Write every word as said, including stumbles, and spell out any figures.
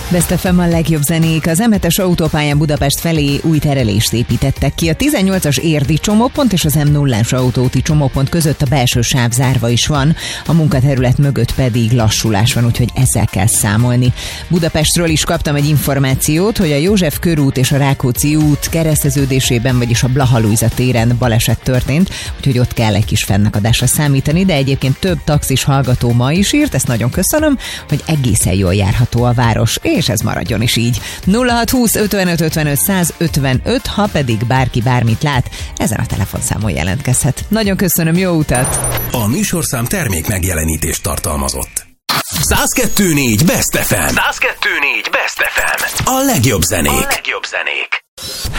Best ef em a legjobb zenék. Az em hetes autópályán Budapest felé új terelést építettek ki. A tizennyolcas érdi csomópont és az em nullás autóúti csomópont között a belső sáv zárva is van, a munkaterület mögött pedig lassulás van, úgyhogy ezzel kell számolni. Budapestről is kaptam egy információt, hogy a József körút és a Rákóczi út kereszteződésében, vagyis a Blaha Lujza téren baleset történt, úgyhogy ott kell egy kis fennakadásra számítani, de egyébként több taxis hallgató ma is írt, ezt nagyon köszönöm, hogy egészen jól járható a város, és ez maradjon is így. nulla hat húsz ötvenöt ötvenöt száz ötvenöt, ha pedig bárki bármit lát, ezen a telefonszámon jelentkezhet. Nagyon köszönöm, jó utat! A műsorszám termék megjelenítést tartalmazott. száz kettő négy Best ef em. száz kettő négy Best ef em. A legjobb zenék. A legjobb zenék.